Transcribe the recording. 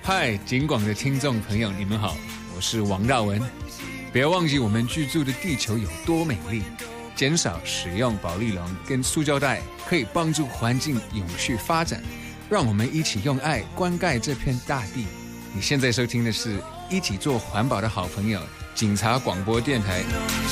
嗨，警广的听众朋友，你们好，我是王大文。不要忘记我们居住的地球有多美丽，减少使用保丽龙跟塑胶袋，可以帮助环境永续发展。让我们一起用爱灌溉这片大地。你现在收听的是一起做环保的好朋友，警察广播电台。